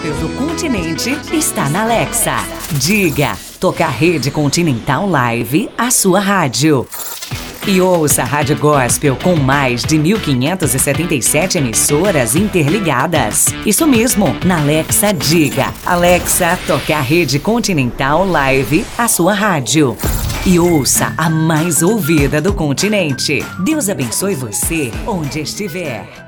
gospel do continente está na Alexa. Diga, toca a Rede Continental Live, a sua rádio. E ouça a Rádio Gospel com mais de 1.577 emissoras interligadas. Isso mesmo, na Alexa Diga. Alexa, toca a Rede Continental Live, a sua rádio. E ouça a mais ouvida do continente. Deus abençoe você onde estiver.